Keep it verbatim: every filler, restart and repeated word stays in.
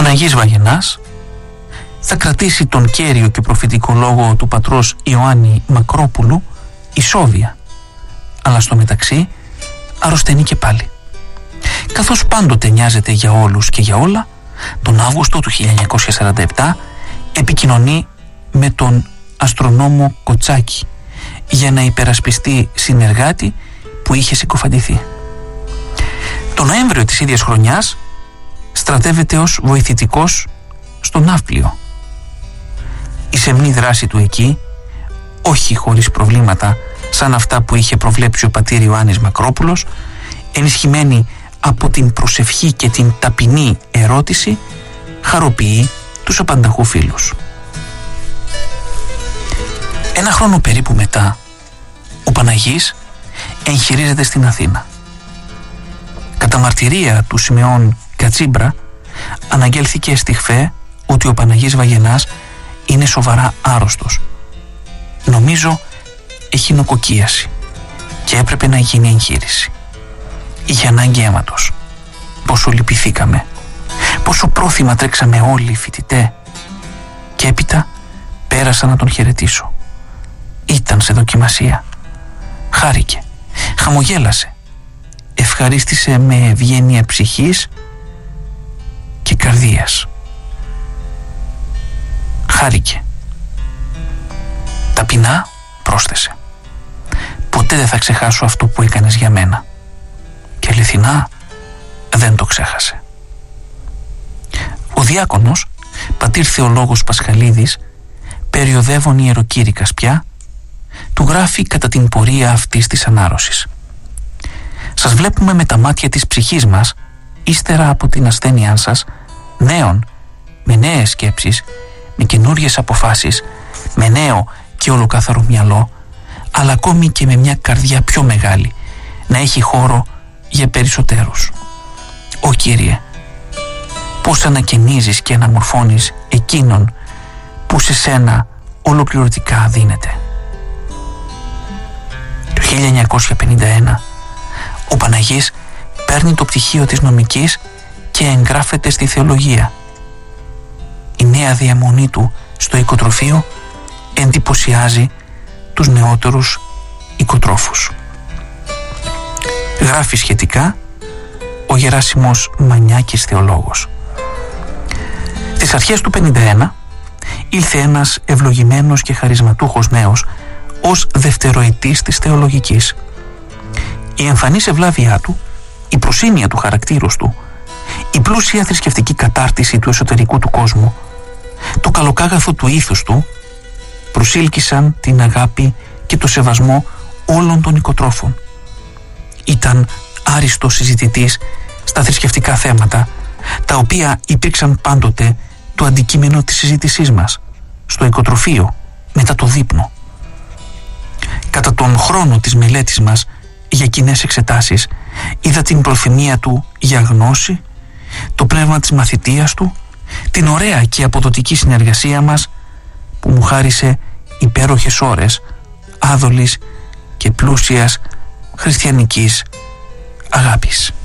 Παναγής Βαγενάς θα κρατήσει τον κέριο και προφητικό λόγο του πατρός Ιωάννη Μακρόπουλου ισόβια, αλλά στο μεταξύ αρρωσταίνει και πάλι. Καθώς πάντοτε νοιάζεται για όλους και για όλα, τον Αύγουστο του χίλια εννιακόσια σαράντα επτά επικοινωνεί με τον αστρονόμο Κοτσάκη για να υπερασπιστεί συνεργάτη που είχε συκοφαντηθεί. Το Νοέμβριο της ίδιας χρονιάς στρατεύεται ως βοηθητικός στο Ναύπλιο. Η σεμνή δράση του εκεί, όχι χωρίς προβλήματα σαν αυτά που είχε προβλέψει ο πατήρ Ιωάννης Μακρόπουλος, ενισχυμένη από την προσευχή και την ταπεινή ερώτηση, χαροποιεί τους απανταχού φίλους. Ένα χρόνο περίπου μετά, ο Παναγής εγχειρίζεται στην Αθήνα. Κατά μαρτυρία του Σιμεών Κατσίμπρα, αναγγέλθηκε στη ΧΦΕ ότι ο Παναγής Βαγενάς είναι σοβαρά άρρωστος. Νομίζω έχει νοικοκύαση και έπρεπε να γίνει εγχείρηση. Είχε ανάγκη αίματος. Πόσο λυπηθήκαμε, πόσο πρόθυμα τρέξαμε όλοι οι φοιτητέ. Και έπειτα πέρασα να τον χαιρετήσω. Ήταν σε δοκιμασία. Χάρηκε, χαμογέλασε, ευχαρίστησε με ευγένεια ψυχής και καρδίας. Χάρηκε. Ταπεινά πρόσθεσε: ποτέ δεν θα ξεχάσω αυτό που έκανες για μένα. Και αληθινά δεν το ξέχασε. Ο διάκονος, πατήρ Θεολόγος Πασχαλίδης, περιοδεύων ιεροκήρυκας πια, του γράφει κατά την πορεία αυτής της ανάρρωσης: σας βλέπουμε με τα μάτια της ψυχής μας, ύστερα από την ασθένειά σας, νέων, με νέες σκέψεις, με καινούριες αποφάσεις, με νέο και ολοκάθαρο μυαλό, αλλά ακόμη και με μια καρδιά πιο μεγάλη, να έχει χώρο για περισσότερους. Ω Κύριε, πώς ανακαινίζεις και αναμορφώνεις εκείνον που σε σένα ολοκληρωτικά δίνεται. Το χίλια εννιακόσια πενήντα ένα ο Παναγής παίρνει το πτυχίο της νομικής και εγγράφεται στη θεολογία. Η νέα διαμονή του στο οικοτροφείο εντυπωσιάζει τους νεότερους οικοτρόφους. Γράφει σχετικά ο Γεράσιμος Μανιάκης θεολόγος: στις αρχές του πενήντα ένα ήλθε ένας ευλογημένος και χαρισματούχος νέος ως δευτεροετής της θεολογικής. Η εμφανής ευλάβειά του, η προσήνεια του χαρακτήρους του, η πλούσια θρησκευτική κατάρτιση του εσωτερικού του κόσμου, το καλοκάγαθο του ήθους του προσήλκησαν την αγάπη και το σεβασμό όλων των οικοτρόφων. Ήταν άριστος συζητητής στα θρησκευτικά θέματα, τα οποία υπήρξαν πάντοτε το αντικείμενο της συζήτησής μας στο οικοτροφείο μετά το δείπνο. Κατά τον χρόνο της μελέτης μας για κοινές εξετάσεις, είδα την προθυμία του για γνώση, το πνεύμα της μαθητείας του, την ωραία και αποδοτική συνεργασία μας που μου χάρισε υπέροχες ώρες άδολης και πλούσιας χριστιανικής αγάπης.